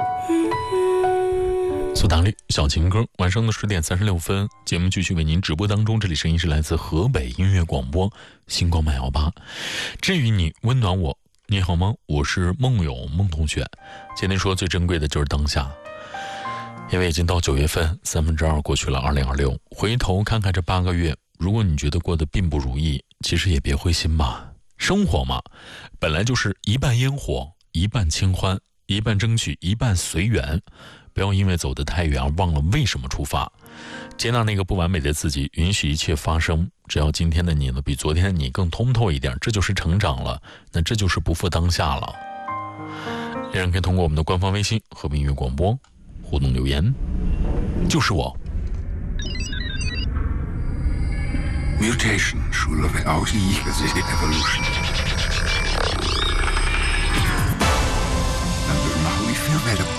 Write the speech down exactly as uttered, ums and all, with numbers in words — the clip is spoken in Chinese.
苏打绿小情歌，晚上的十点三十六分，节目继续为您直播当中。这里声音是来自河北音乐广播星光慢摇吧，治愈你，温暖我。你好吗？我是梦友孟同学。今天说最珍贵的就是当下，因为已经到九月份，三分之二过去了，二零二六。回头看看这八个月，如果你觉得过得并不如意，其实也别灰心吧。生活嘛，本来就是一半烟火，一半清欢，一半争取，一半随缘。不要因为走得太远而忘了为什么出发，接纳那个不完美的自己，允许一切发生。只要今天的你呢比昨天的你更通透一点，这就是成长了，那这就是不负当下了。依然可以通过我们的官方微信和平音乐广播互动留言。就是我 Mutation skulle være afgivet til evolution. Men du må vi feel better.